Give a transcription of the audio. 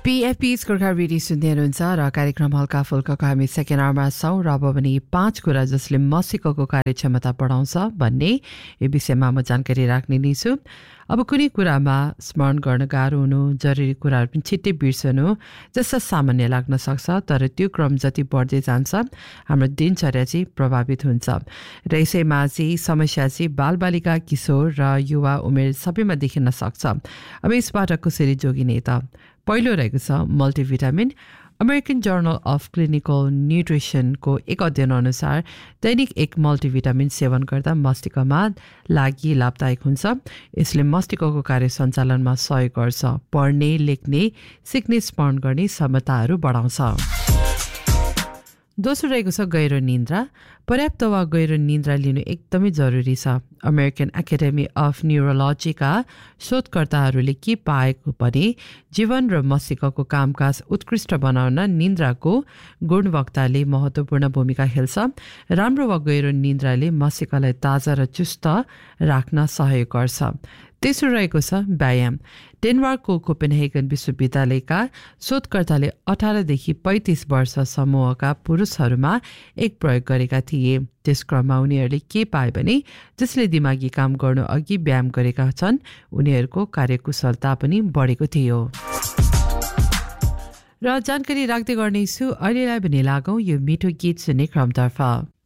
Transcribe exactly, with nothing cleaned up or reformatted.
PFP Gorkha radio सुन्दै हुनुहुन्छ र कार्यक्रम हल्का फुल्काको हामी सेकेन्ड आवरमा छौँ र अब भने पाँच कुरा जसले मस्तिष्कको कार्यक्षमता बढाउँछ भन्ने यो विषयमा म जानकारी राख्ने नै छु। अब कुनै कुरामा स्मरण गर्न गाह्रो हुनु, जरुरी कुराहरू पनि छिट्टै बिर्सनु जस्ता सामान्य लाग्न सक्छ, तर त्यो क्रम जति बढ्दै जान्छ हाम्रो दिनचर्या चाहिँ प्रभावित हुन्छ र यसैमा चाहिँ समस्या चाहिँ बालबालिका, किशोर र युवा उमेर सबैमा देखिन सक्छ। अब यसबाट कसरी जोगिने त? पहिलो रहेको छ multivitamin. American journal of clinical न्युट्रिसनको एक अध्ययन अनुसार दैनिक एक मल्टिभिटामिन सेवन गर्दा मस्तिष्कमा लागि लाभदायक हुन्छ। यसले मस्तिष्कको कार्य सञ्चालनमा सहयोग गर्छ, पढ्ने, लेख्ने, सिक्ने, स्मरण गर्ने क्षमताहरू बढाउँछ। दोस्रो रहेको छ गहिरो निन्द्रा। पर्याप्त वा गहिरो निन्द्रा लिनु एकदमै जरुरी छ। अमेरिकन एकाडेमी अफ न्युरोलोजीका शोधकर्ताहरूले के पाएको भने जीवन र मस्तिष्कको कामकाज उत्कृष्ट बनाउन निन्द्राको गुणवत्ताले महत्त्वपूर्ण भूमिका खेल्छ। राम्रो वा गहिरो निन्द्राले मस्तिष्कलाई ताजा र चुस्त राख्न सहयोग गर्छ। तेस्रो रहेको छ व्यायाम। डेनमार्कको कोपेनहेगन विश्वविद्यालयका शोधकर्ताले अठारदेखि पैँतिस वर्ष समूहका पुरुषहरूमा एक प्रयोग गरेका थिए। त्यस क्रममा उनीहरूले के पाए भने जसले दिमागी काम गर्नु अघि व्यायाम गरेका छन् उनीहरूको कार्यकुशलता पनि बढेको थियो। र जानकारी राख्दै गर्नेछु, अहिलेलाई भने लागौँ यो मिठो गीत सुन्ने क्रमतर्फ।